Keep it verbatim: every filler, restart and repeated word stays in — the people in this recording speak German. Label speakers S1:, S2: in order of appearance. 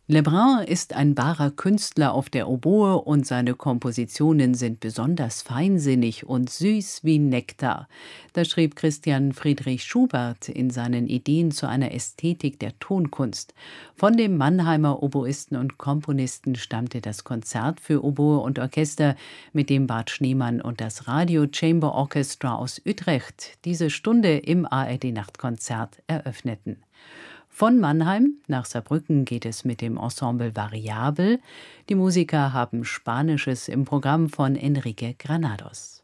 S1: Lebrun ist ein wahrer Künstler auf der Oboe und seine Kompositionen sind besonders feinsinnig und süß wie Nektar. Das schrieb Christian Friedrich Schubert in seinen Ideen zu einer Ästhetik der Tonkunst. Von dem Mannheimer Oboisten und Komponisten stammte das Konzert für Oboe und Orchester, mit dem Bart Schneemann und das Radio Chamber Orchestra aus Utrecht diese Stunde im A R D-Nachtkonzert eröffneten. Von Mannheim nach Saarbrücken geht es mit dem Ensemble Variabel. Die Musiker haben Spanisches im Programm von Enrique Granados.